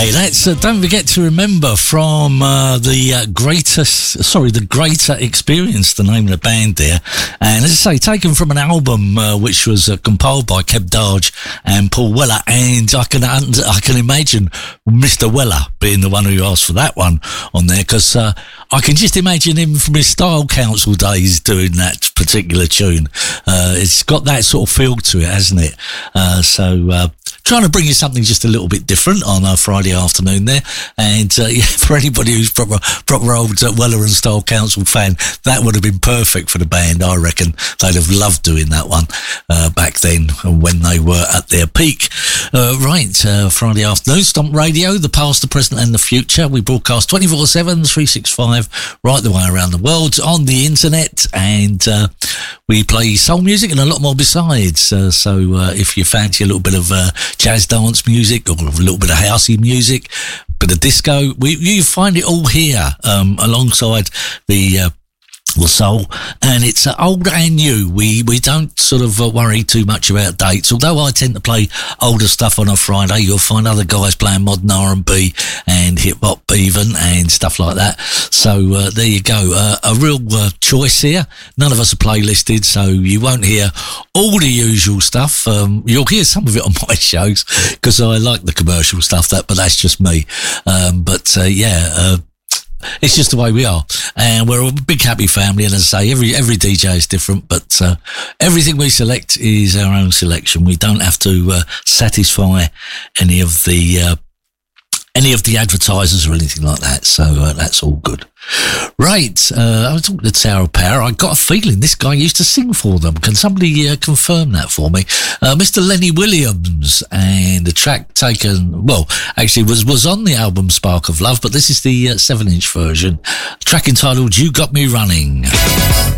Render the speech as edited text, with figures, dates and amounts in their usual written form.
Hey, that's don't forget to remember from the Greater Experience, the name of the band there, and as I say, taken from an album which was compiled by Kev Darge and Paul Weller, and I can imagine Mr. Weller being the one who asked for that one on there, because I can just imagine him from his Style Council days doing that particular tune. It's got that sort of feel to it, hasn't it? So trying to bring you something just a little bit different on a Friday afternoon there. And for anybody who's proper old Weller and Style Council fan, that would have been perfect for the band. I reckon they'd have loved doing that one back then when they were at their peak. Friday afternoon, Stomp Radio, the past, the present and the future. We broadcast 24/7, 365, right the way around the world on the internet, and we play soul music and a lot more besides. So if you fancy a little bit of jazz dance music or a little bit of housey music, bit of disco, you find it all here alongside the soul, and it's old and new. We don't sort of worry too much about dates, although I tend to play older stuff on a Friday. You'll find other guys playing modern R&B and hip-hop even and stuff like that. So there you go, a real choice here. None of us are playlisted, so you won't hear all the usual stuff. You'll hear some of it on my shows because I like the commercial stuff, but that's just me. It's just the way we are, and we're a big happy family. And as I say, every DJ is different, but everything we select is our own selection. We don't have to satisfy any of the advertisers or anything like that. So that's all good. Right, I was talking to Tower of Power. I got a feeling this guy used to sing for them. Can somebody confirm that for me? Mr. Lenny Williams, and the track taken, well, actually was on the album Spark of Love, but this is the 7-inch version. Track entitled You Got Me Running.